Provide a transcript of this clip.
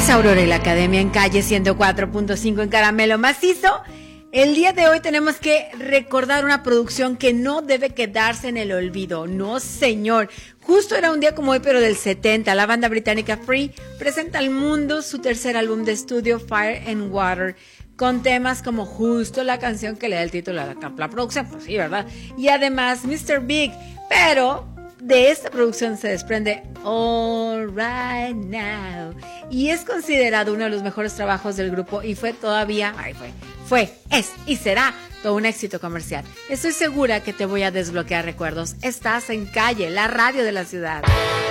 Aurora y la Academia en Calle 104.5 en Caramelo Macizo. El día de hoy tenemos que recordar una producción que no debe quedarse en el olvido. No, señor. Justo era un día como hoy, pero del 70. La banda británica Free presenta al mundo su tercer álbum de estudio, Fire and Water, con temas como justo la canción que le da el título a la producción. Pues sí, ¿verdad? Y además Mr. Big. Pero de esta producción se desprende All Right Now y es considerado uno de los mejores trabajos del grupo y es y será todo un éxito comercial. Estoy segura que te voy a desbloquear recuerdos. Estás en Calle, la radio de la ciudad.